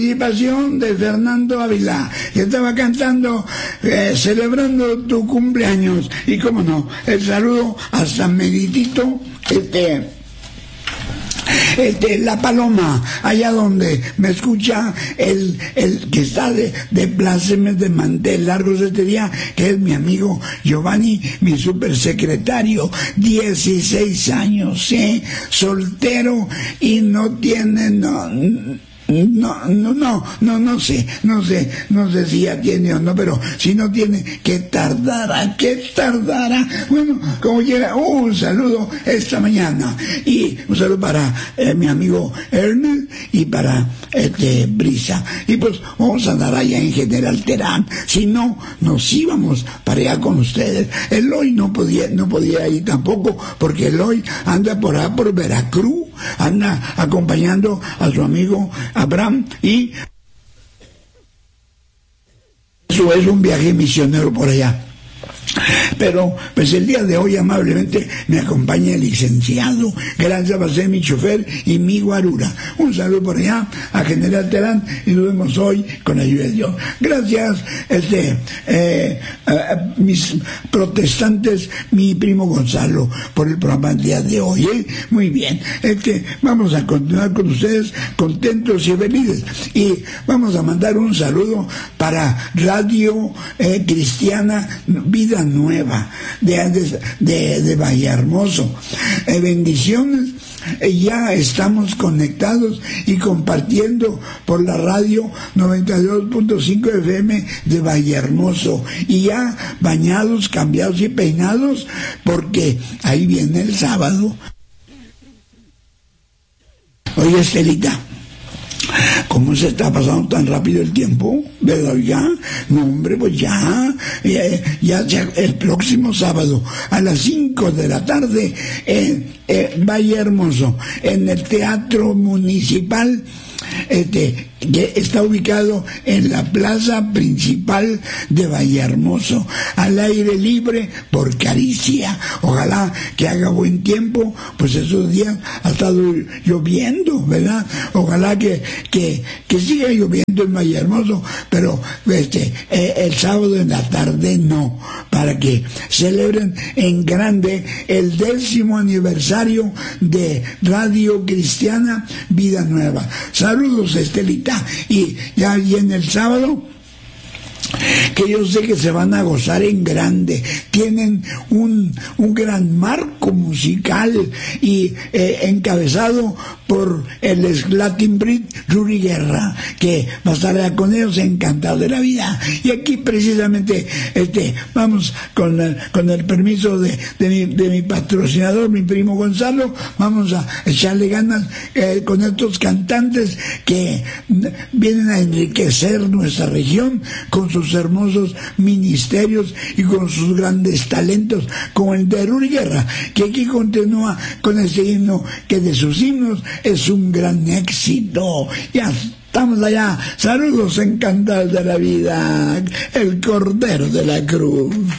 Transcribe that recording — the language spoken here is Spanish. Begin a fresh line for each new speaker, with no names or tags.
Participación de Fernando Ávila, que estaba cantando, celebrando tu cumpleaños. Y cómo no, el saludo a San Meditito, La Paloma, allá donde me escucha el que está de plácemes de mantel largos este día, que es mi amigo Giovanni, mi supersecretario, 16 años, soltero y no tiene, no sé si ya tiene o no, pero si no tiene, ¿qué tardará? Bueno, como quiera, un saludo esta mañana, y un saludo para mi amigo Ernest y para Brisa, y pues vamos a andar allá en General Terán, si no, nos íbamos para allá con ustedes. Eloy no podía ir tampoco, porque Eloy anda por allá por Veracruz, anda acompañando a su amigo Abraham, y eso es un viaje misionero por allá. Pero pues el día de hoy amablemente me acompaña el licenciado, gracias va a ser mi chofer y mi guarura. Un saludo por allá a General Terán, y nos vemos hoy con la ayuda de Dios. Gracias mis protestantes, mi primo Gonzalo, por el programa del día de hoy, muy bien. Vamos a continuar con ustedes contentos y felices, y vamos a mandar un saludo para Radio Cristiana Vida Nueva de Vallehermoso. Bendiciones. Ya estamos conectados y compartiendo por la radio 92.5 FM de Vallehermoso, y ya bañados, cambiados y peinados, porque ahí viene el sábado. Oye, Estelita, ¿cómo se está pasando tan rápido el tiempo? ¿Verdad? Ya, no, hombre, pues ya el próximo sábado a las 5 de la tarde en Vallehermoso, en el Teatro Municipal, que está ubicado en la plaza principal de Vallehermoso, al aire libre por Caricia. Ojalá que haga buen tiempo, pues esos días ha estado lloviendo, ¿verdad? Ojalá que siga lloviendo en Vallehermoso, pero el sábado en la tarde no, para que celebren en grande el 10º aniversario de Radio Cristiana Vida Nueva. Saludos, Estelita. Y ya viene el sábado, que yo sé que se van a gozar en grande. Tienen un gran marco musical, y encabezado por el Latin Brit Ruri Guerra, que va a estar con ellos encantado de la vida. Y aquí precisamente vamos con el permiso de mi patrocinador, mi primo Gonzalo, vamos a echarle ganas con estos cantantes que vienen a enriquecer nuestra región con sus hermosos ministerios y con sus grandes talentos, como el de Ruri Guerra, que aquí continúa con este himno, que de sus himnos es un gran éxito. Ya estamos allá. Saludos, encantados de la vida, el Cordero de la Cruz.